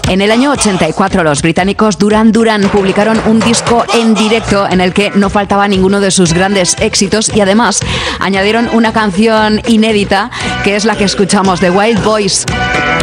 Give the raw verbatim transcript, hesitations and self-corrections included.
En el año ochenta y cuatro, los británicos Duran Duran publicaron un disco en directo en el que no faltaba ninguno de sus grandes éxitos y además añadieron una canción inédita que es la que escuchamos, The Wild Boys.